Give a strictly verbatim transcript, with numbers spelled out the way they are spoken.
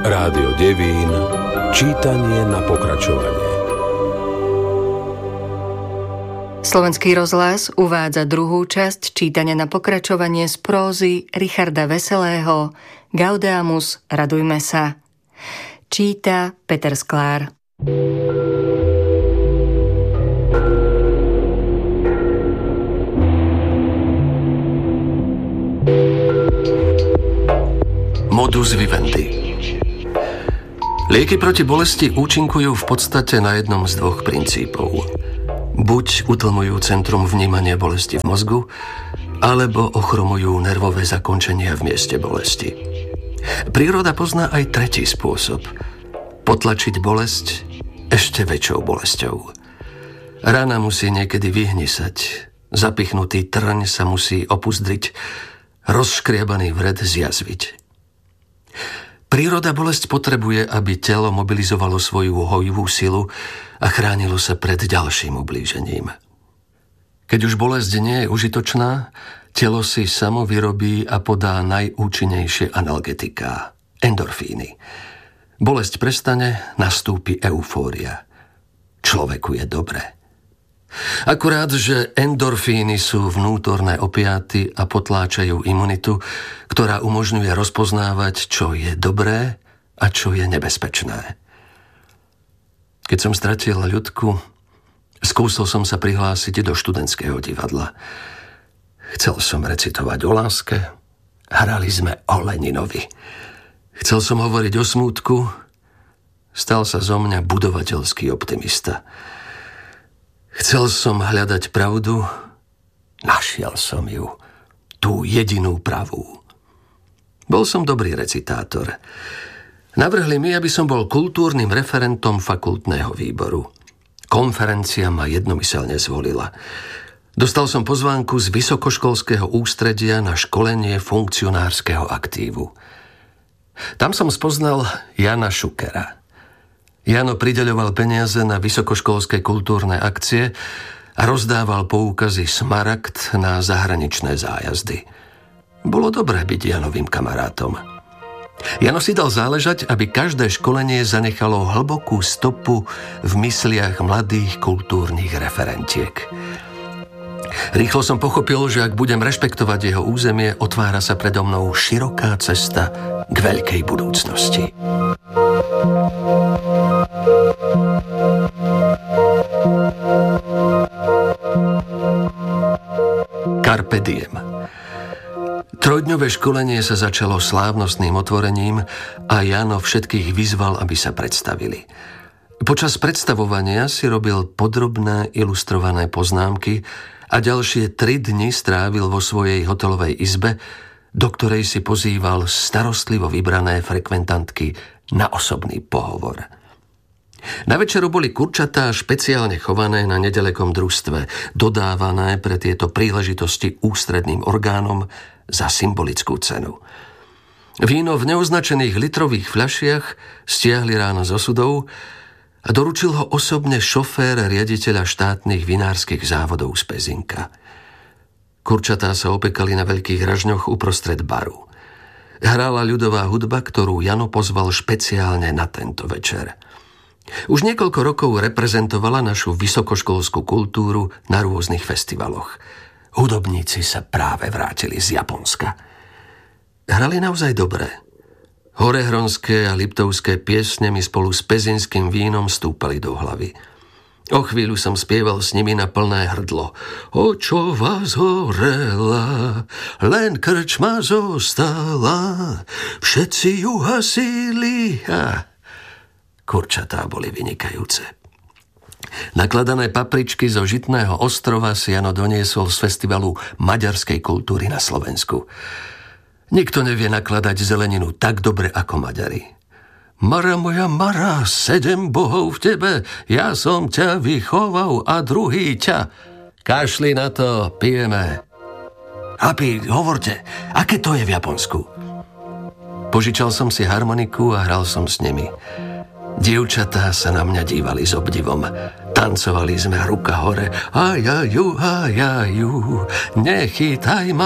Rádio Devín, čítanie na pokračovanie. Slovenský rozhlas uvádza druhú časť čítania na pokračovanie z prózy Richarda Veselého Gaudeamus, radujme sa. Číta Peter Sklár. Modus vivendi. Lieky proti bolesti účinkujú v podstate na jednom z dvoch princípov. Buď utlmujú centrum vnímania bolesti v mozgu, alebo ochromujú nervové zakončenia v mieste bolesti. Príroda pozná aj tretí spôsob. Potlačiť bolesť ešte väčšou bolesťou. Rana musí niekedy vyhnisať, zapichnutý trň sa musí opuzdriť, rozškriabaný vred zjazviť. Príroda bolesť potrebuje, aby telo mobilizovalo svoju hojivú silu a chránilo sa pred ďalším ublížením. Keď už bolesť nie je užitočná, telo si samo vyrobí a podá najúčinnejšie analgetiká, endorfíny. Bolesť prestane, nastúpi eufória. Človeku je dobre. Akurát, že endorfíny sú vnútorné opiaty a potláčajú imunitu, ktorá umožňuje rozpoznávať, čo je dobré a čo je nebezpečné. Keď som stratil ľudku, skúsil som sa prihlásiť do študentského divadla. Chcel som recitovať o láske, hrali sme o Leninovi. Chcel som hovoriť o smútku, stal sa zo mňa budovateľský optimista. Chcel som hľadať pravdu, našiel som ju, tú jedinú pravú. Bol som dobrý recitátor. Navrhli mi, aby som bol kultúrnym referentom fakultného výboru. Konferencia ma jednomyselne zvolila. Dostal som pozvánku z vysokoškolského ústredia na školenie funkcionárskeho aktívu. Tam som spoznal Jana Šukera. Jano prideľoval peniaze na vysokoškolské kultúrne akcie a rozdával poukazy Smaragd na zahraničné zájazdy. Bolo dobré byť Janovým kamarátom. Jano si dal záležať, aby každé školenie zanechalo hlbokú stopu v mysliach mladých kultúrnych referentiek. Rýchlo som pochopil, že ak budem rešpektovať jeho územie, otvára sa predo mnou široká cesta k veľkej budúcnosti. Carpe diem. Trojdňové školenie sa začalo slávnostným otvorením a Jano všetkých vyzval, aby sa predstavili. Počas predstavovania si robil podrobné ilustrované poznámky a ďalšie tri dni strávil vo svojej hotelovej izbe, do ktorej si pozýval starostlivo vybrané frekventantky na osobný pohovor. Na večeru boli kurčatá špeciálne chované na nedalekom družstve, dodávané pre tieto príležitosti ústredným orgánom za symbolickú cenu. Víno v neoznačených litrových fľašiach stiahli ráno z osudov a doručil ho osobne šofér riaditeľa štátnych vinárskych závodov z Pezinka. Kurčatá sa opekali na veľkých ražňoch uprostred baru. Hrála ľudová hudba, ktorú Jano pozval špeciálne na tento večer. Už niekoľko rokov reprezentovala našu vysokoškolskú kultúru na rôznych festivaloch. Hudobníci sa práve vrátili z Japonska. Hrali naozaj dobre. Horehronské a liptovské piesne mi spolu s pezinským vínom stúpali do hlavy. O chvíľu som spieval s nimi na plné hrdlo. O čo vás horela, len krčma zostala, všetci ju hasili. A kurčatá boli vynikajúce. Nakladané papričky zo Žitného ostrova si Jano doniesol z festivalu maďarskej kultúry na Slovensku. Nikto nevie nakladať zeleninu tak dobre ako Maďari. Mara moja Mara, sedem bohov v tebe, ja som ťa vychoval a druhý ťa. Kašli na to, pijeme. Hapi, hovorte, aké to je v Japonsku? Požičal som si harmoniku a hral som s nimi. Dievčatá sa na mňa dívali s obdivom. Tancovali sme ruka hore. A ja ju, a ja ju, nechytaj ma.